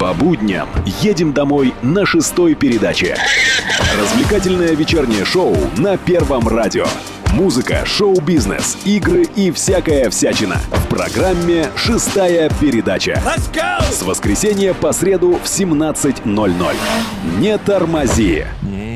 По будням едем домой на 6-й передаче. Развлекательное вечернее шоу на Первом радио. Музыка, шоу-бизнес, игры и всякая всячина. В программе «6-я передача». С воскресенья по среду в 17:00. Не тормози.